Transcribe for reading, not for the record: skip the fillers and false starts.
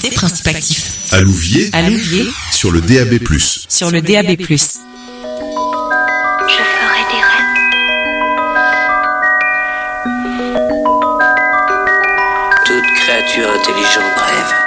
écoutez Principe Actif. À Louviers, sur le DAB+. Sur le DAB+. Je ferai des rêves. Toute créature intelligente rêve.